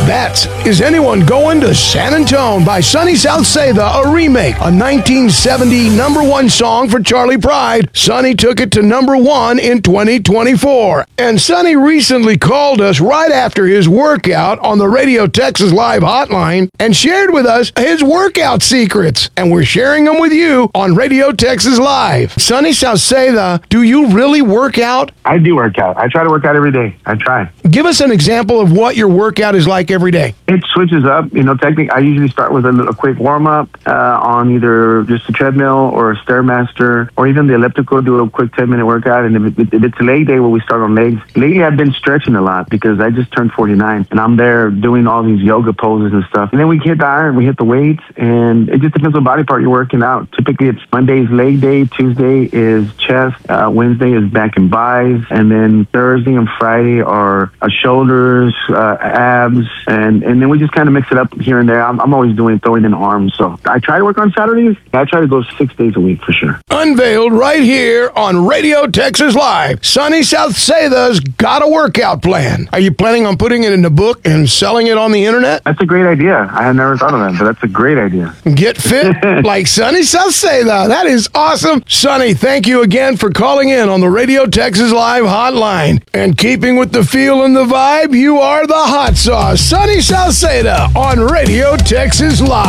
That's Is Anyone Going to San Antone by Sunny Southseda, a remake, a 1970 number one song for Charlie Pride. Sunny took it to number one in 2024. And Sunny recently called us right after his workout on the Radio Texas Live hotline and shared with us his workout secrets. And we're sharing them with you on Radio Texas Live. Sunny Southseda, do you really work out? I do work out. I try to work out every day. I try. Give us an example of what your workout is like every day. It switches up. Technically, I usually start with a quick warm-up on either just a treadmill or a Stairmaster or even the elliptical, do a quick 10-minute workout. And if it's a leg day where we start on legs, lately I've been stretching a lot because I just turned 49 and I'm there doing all these yoga poses and stuff. And then we hit the iron, we hit the weights, and it just depends on body part you're working out. Typically, it's Monday's leg day, Tuesday is chest, Wednesday is back and buys, and then Thursday and Friday are shoulders, abs, and then we just kind of mix it up here and there. I'm always throwing in arms, so I try to work on Saturdays. I try to go 6 days a week for sure. Unveiled right here on Radio Texas Live, Sunny Southseda's got a workout plan. Are you planning on putting it in a book and selling it on the internet? That's a great idea. I had never thought of that, but that's a great idea. Get fit like Sunny Southseda. That is awesome. Sunny, thank you again for calling in on the Radio Texas Live hotline. And keeping with the feel and the vibe, you are the hot sauce. Sunny Southseda on Radio Texas Live.